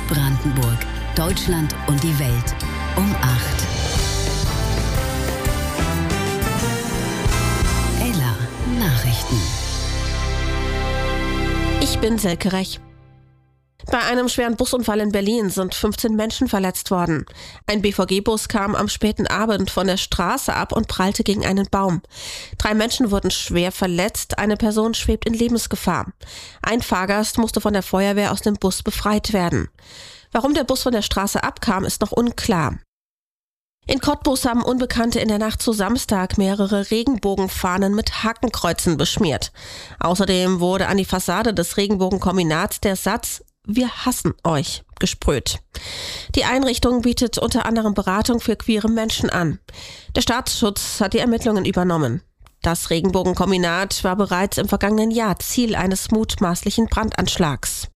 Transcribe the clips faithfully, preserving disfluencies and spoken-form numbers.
Brandenburg, Deutschland und die Welt um acht. Ella Nachrichten. Ich bin Silke Rech. Bei einem schweren Busunfall in Berlin sind fünfzehn Menschen verletzt worden. Ein B V G-Bus kam am späten Abend von der Straße ab und prallte gegen einen Baum. Drei Menschen wurden schwer verletzt, eine Person schwebt in Lebensgefahr. Ein Fahrgast musste von der Feuerwehr aus dem Bus befreit werden. Warum der Bus von der Straße abkam, ist noch unklar. In Cottbus haben Unbekannte in der Nacht zu Samstag mehrere Regenbogenfahnen mit Hakenkreuzen beschmiert. Außerdem wurde an die Fassade des Regenbogenkombinats der Satz „Wir hassen euch" gesprüht. Die Einrichtung bietet unter anderem Beratung für queere Menschen an. Der Staatsschutz hat die Ermittlungen übernommen. Das Regenbogenkombinat war bereits im vergangenen Jahr Ziel eines mutmaßlichen Brandanschlags.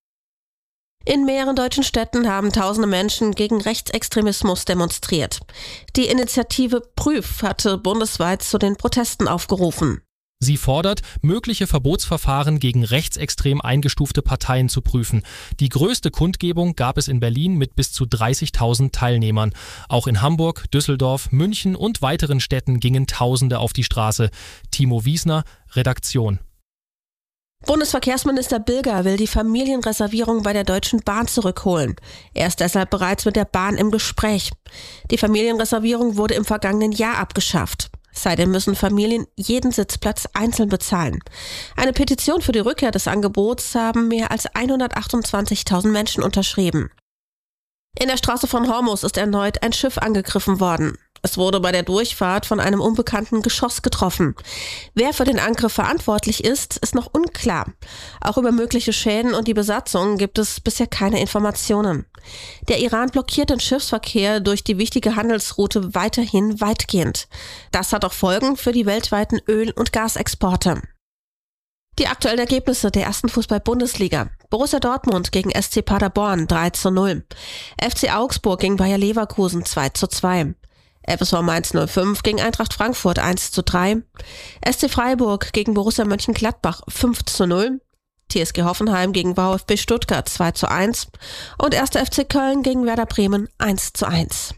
In mehreren deutschen Städten haben tausende Menschen gegen Rechtsextremismus demonstriert. Die Initiative Prüf hatte bundesweit zu den Protesten aufgerufen. Sie fordert, mögliche Verbotsverfahren gegen rechtsextrem eingestufte Parteien zu prüfen. Die größte Kundgebung gab es in Berlin mit bis zu dreißigtausend Teilnehmern. Auch in Hamburg, Düsseldorf, München und weiteren Städten gingen Tausende auf die Straße. Timo Wiesner, Redaktion. Bundesverkehrsminister Bilger will die Familienreservierung bei der Deutschen Bahn zurückholen. Er ist deshalb bereits mit der Bahn im Gespräch. Die Familienreservierung wurde im vergangenen Jahr abgeschafft. Seitdem müssen Familien jeden Sitzplatz einzeln bezahlen. Eine Petition für die Rückkehr des Angebots haben mehr als hundertachtundzwanzigtausend Menschen unterschrieben. In der Straße von Hormus ist erneut ein Schiff angegriffen worden. Es wurde bei der Durchfahrt von einem unbekannten Geschoss getroffen. Wer für den Angriff verantwortlich ist, ist noch unklar. Auch über mögliche Schäden und die Besatzung gibt es bisher keine Informationen. Der Iran blockiert den Schiffsverkehr durch die wichtige Handelsroute weiterhin weitgehend. Das hat auch Folgen für die weltweiten Öl- und Gasexporte. Die aktuellen Ergebnisse der ersten Fußball-Bundesliga. Borussia Dortmund gegen S C Paderborn drei zu null. F C Augsburg gegen Bayer Leverkusen zwei zu zwei. F S V Mainz null fünf gegen Eintracht Frankfurt eins zu drei. S C Freiburg gegen Borussia Mönchengladbach fünf zu null. T S G Hoffenheim gegen VfB Stuttgart zwei zu eins. Und erster F C Köln gegen Werder Bremen eins zu eins.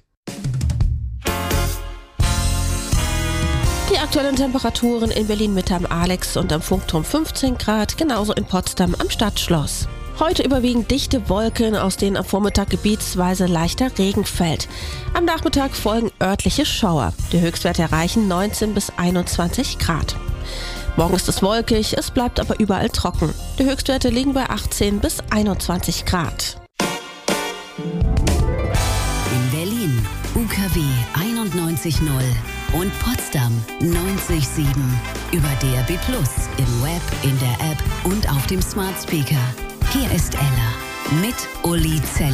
Die aktuellen Temperaturen in Berlin-Mitte am Alex und am Funkturm fünfzehn Grad, genauso in Potsdam am Stadtschloss. Heute überwiegend dichte Wolken, aus denen am Vormittag gebietsweise leichter Regen fällt. Am Nachmittag folgen örtliche Schauer. Die Höchstwerte erreichen neunzehn bis einundzwanzig Grad. Morgen ist es wolkig, es bleibt aber überall trocken. Die Höchstwerte liegen bei achtzehn bis einundzwanzig Grad. In Berlin U K W einundneunzig Komma null und Potsdam neunzig Komma sieben. Über D A B plus, im Web, in der App und auf dem Smart Speaker. Hier ist Ella mit Uli Zell.